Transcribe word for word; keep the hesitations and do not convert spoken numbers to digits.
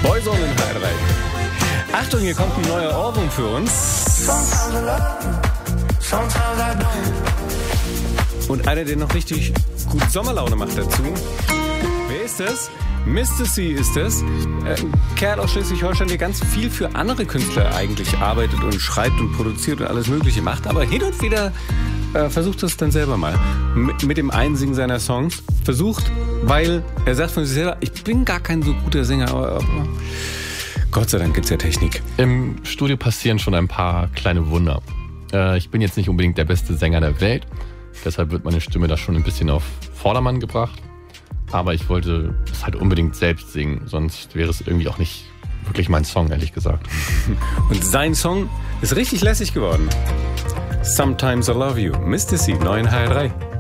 Boyzone in H drei. Achtung, hier kommt ein neuer Ohrwurm für uns. Und einer, der noch richtig gut Sommerlaune macht dazu. Wer ist das? Mister C ist es. Ein Kerl aus Schleswig-Holstein, der ganz viel für andere Künstler eigentlich arbeitet und schreibt und produziert und alles Mögliche macht, aber hin und wieder äh, versucht es dann selber mal. Mit, mit dem Einsingen seiner Songs. Versucht, weil er sagt von sich selber, ich bin gar kein so guter Sänger, aber, aber Gott sei Dank gibt's ja Technik. Im Studio passieren schon ein paar kleine Wunder. Äh, ich bin jetzt nicht unbedingt der beste Sänger der Welt, deshalb wird meine Stimme da schon ein bisschen auf Vordermann gebracht. Aber ich wollte es halt unbedingt selbst singen, sonst wäre es irgendwie auch nicht wirklich mein Song, ehrlich gesagt. Und sein Song ist richtig lässig geworden. Sometimes I Love You, Mister C, neu in H drei.